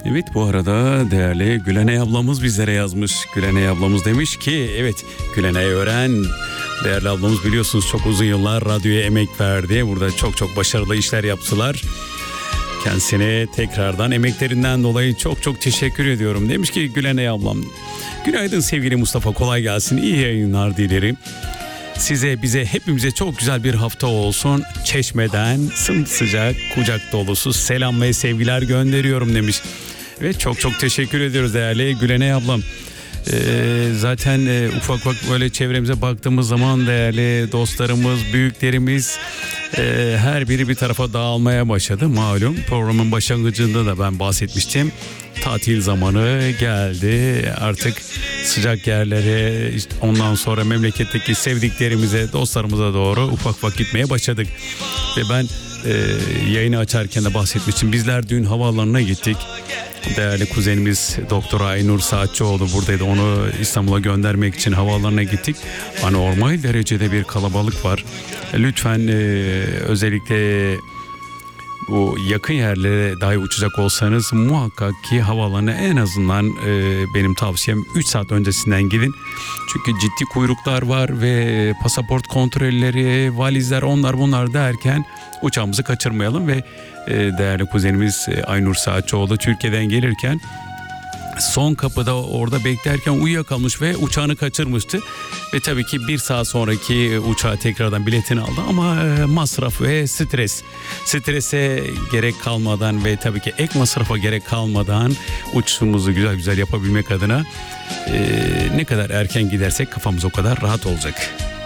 Evet, bu arada değerli Gülenay ablamız bizlere yazmış. Gülenay ablamız demiş ki evet, Gülenay Ören değerli ablamız, biliyorsunuz çok uzun yıllar radyoya emek verdi. Burada çok çok başarılı işler yaptılar. Kendisine tekrardan emeklerinden dolayı çok çok teşekkür ediyorum. Demiş ki Gülenay ablam, günaydın sevgili Mustafa, kolay gelsin, iyi yayınlar dilerim. Size, bize, hepimize çok güzel bir hafta olsun. Çeşmeden sımsıcak, kucak dolusu selam ve sevgiler gönderiyorum demiş. Ve çok çok teşekkür ediyoruz değerli Gülenay ablam. Zaten ufak ufak böyle çevremize baktığımız zaman değerli dostlarımız, büyüklerimiz her biri bir tarafa dağılmaya başladı. Malum programın başlangıcında da ben bahsetmiştim. Tatil zamanı geldi. Artık sıcak yerlere, ondan sonra memleketteki sevdiklerimize, dostlarımıza doğru ufak ufak gitmeye başladık. Ve ben yayını açarken de bahsetmiştim. Bizler dün havaalanına gittik. Değerli kuzenimiz Doktor Aynur Saatçıoğlu buradaydı. Onu İstanbul'a göndermek için havaalanına gittik. Anormal derecede bir kalabalık var. Lütfen özellikle bu yakın yerlere dahi uçacak olsanız muhakkak ki havaalanına en azından benim tavsiyem 3 saat öncesinden gidin. Çünkü ciddi kuyruklar var ve pasaport kontrolleri, valizler, onlar bunlar derken uçağımızı kaçırmayalım. Ve değerli kuzenimiz Aynur Saatçıoğlu Türkiye'den gelirken son kapıda orada beklerken uyuyakalmış ve uçağını kaçırmıştı. Ve tabii ki bir saat sonraki uçağa tekrardan biletini aldı ama masraf ve strese gerek kalmadan ve tabii ki ek masrafa gerek kalmadan uçuşumuzu güzel güzel yapabilmek adına ne kadar erken gidersek kafamız o kadar rahat olacak.